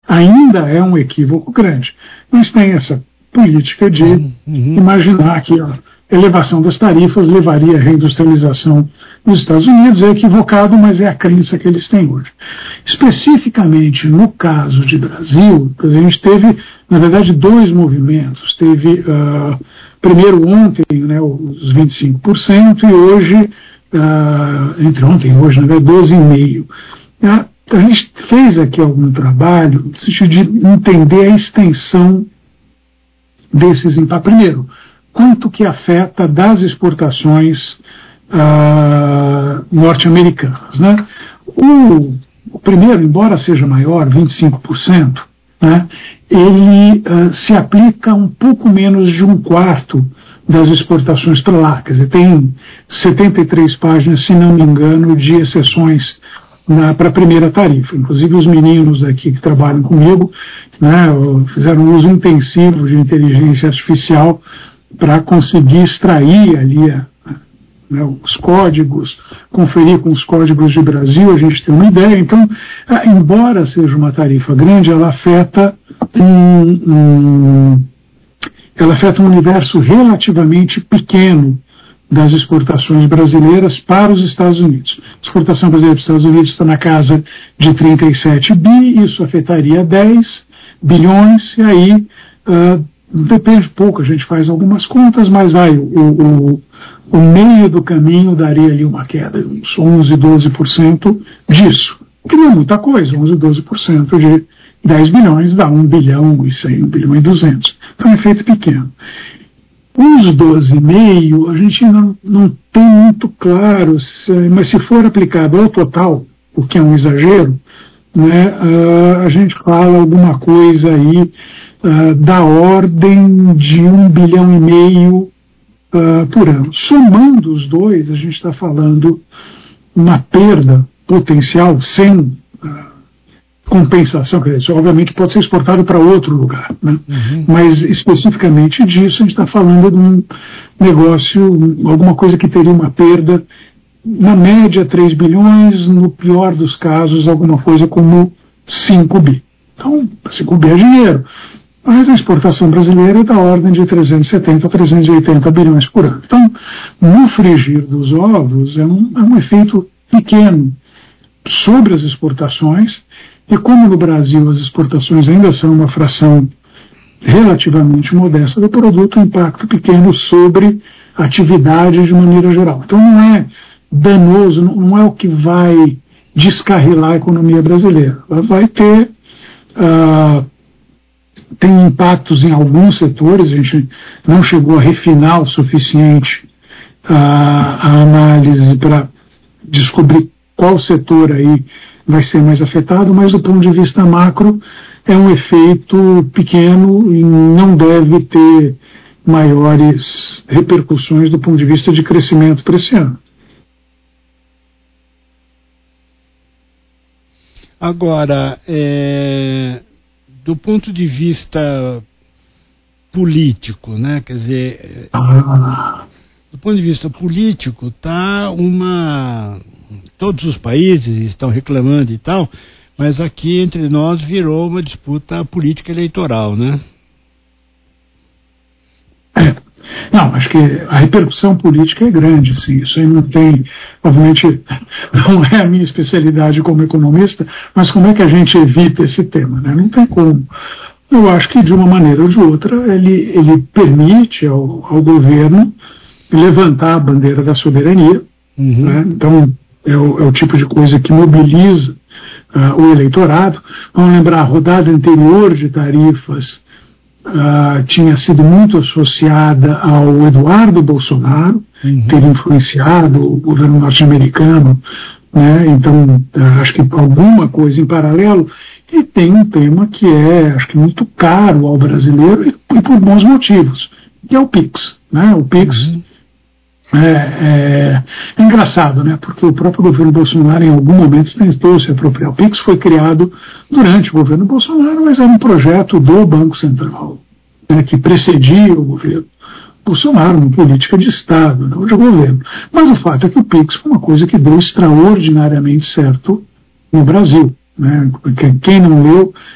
ainda é um equívoco grande. Mas tem essa política de imaginar que a elevação das tarifas levaria à reindustrialização nos Estados Unidos. É equivocado, mas é a crença que eles têm hoje. Especificamente no caso de Brasil, a gente teve, na verdade, dois movimentos. Teve, primeiro ontem, né, os 25%, e hoje, entre ontem e hoje, na verdade, 12,5%. A gente fez aqui algum trabalho no sentido de entender a extensão desses impactos. Primeiro, quanto que afeta das exportações norte-americanas, né? O primeiro, embora seja maior, 25%, né, ele se aplica a um pouco menos de um quarto das exportações para lá. Quer dizer, tem 73 páginas, se não me engano, de exceções para a primeira tarifa. Inclusive os meninos aqui que trabalham comigo, né, fizeram um uso intensivo de inteligência artificial para conseguir extrair ali né, os códigos, conferir com os códigos de Brasil, a gente tem uma ideia. Então, embora seja uma tarifa grande, ela afeta um universo relativamente pequeno das exportações brasileiras para os Estados Unidos. A exportação brasileira para os Estados Unidos está na casa de 37 bi, isso afetaria 10 bilhões, e aí depende pouco, a gente faz algumas contas, mas o meio do caminho daria ali uma queda, uns 11, 12% disso, que não é muita coisa, 11, 12% de 10 bilhões dá 1 bilhão e 100, 1 bilhão e 200. Então é um efeito pequeno. Os 12,5, a gente não tem muito claro, mas se for aplicado ao total, o que é um exagero, né, a gente fala alguma coisa aí da ordem de 1,5 bilhão por ano. Somando os dois, a gente está falando uma perda potencial sem compensação, quer dizer, isso obviamente pode ser exportado para outro lugar, né? Mas especificamente disso a gente está falando de um negócio, alguma coisa que teria uma perda, na média 3 bilhões, no pior dos casos alguma coisa como 5 bi. Então, 5 bi é dinheiro, mas a exportação brasileira é da ordem de 370 a 380 bilhões por ano. Então, no frigir dos ovos é um efeito pequeno sobre as exportações. E como no Brasil as exportações ainda são uma fração relativamente modesta do produto, um impacto pequeno sobre a atividade de maneira geral. Então não é danoso, não é o que vai descarrilar a economia brasileira. Ela vai ter, tem impactos em alguns setores, a gente não chegou a refinar o suficiente a análise para descobrir qual setor aí vai ser mais afetado, mas do ponto de vista macro é um efeito pequeno e não deve ter maiores repercussões do ponto de vista de crescimento para esse ano. Agora, do ponto de vista político, né, quer dizer, do ponto de vista político, todos os países estão reclamando e tal, mas aqui entre nós virou uma disputa política eleitoral, né? Não, acho que a repercussão política é grande, sim. Isso aí não tem, obviamente, não é a minha especialidade como economista, mas como é que a gente evita esse tema, né? Não tem como. Eu acho que de uma maneira ou de outra ele permite ao governo levantar a bandeira da soberania, né? Então é o tipo de coisa que mobiliza o eleitorado. Vamos lembrar, a rodada anterior de tarifas tinha sido muito associada ao Eduardo Bolsonaro, ter influenciado o governo norte-americano, né? Então acho que alguma coisa em paralelo. E tem um tema que é, acho que muito caro ao brasileiro e por bons motivos, que é o PIX, né? O PIX é engraçado, né? Porque o próprio governo Bolsonaro em algum momento tentou se apropriar. O PIX foi criado durante o governo Bolsonaro, mas era um projeto do Banco Central, né, que precedia o governo Bolsonaro, uma política de Estado, não de governo. Mas o fato é que o PIX foi uma coisa que deu extraordinariamente certo no Brasil, né? Quem não leu,